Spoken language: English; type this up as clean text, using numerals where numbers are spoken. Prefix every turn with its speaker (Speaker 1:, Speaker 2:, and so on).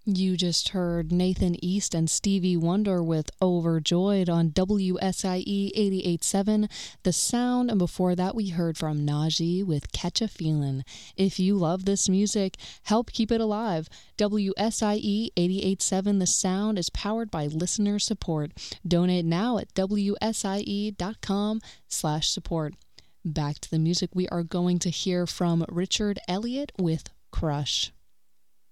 Speaker 1: You just heard Nathan East and Stevie Wonder with Overjoyed on WSIE 88.7 The Sound, and before that we heard from Najee with Catch a Feelin'. If you love this music, help keep it alive. WSIE 88.7 The Sound is powered by listener support. Donate now at wsie.com/support. Back to the music, we are going to hear from Richard Elliott with Crush.